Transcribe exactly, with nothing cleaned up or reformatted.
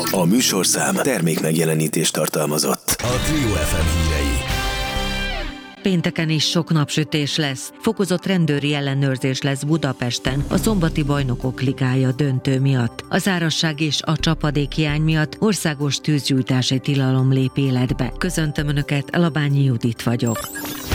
A műsorszám termék megjelenítést tartalmazott. A Trio ef em hírei. Pénteken is sok napsütés lesz. Fokozott rendőri ellenőrzés lesz Budapesten a szombati Bajnokok Ligája döntő miatt. A szárazság és a csapadékhiány miatt országos tűzgyújtási tilalom lép életbe. Köszöntöm Önöket, Labányi Judit vagyok.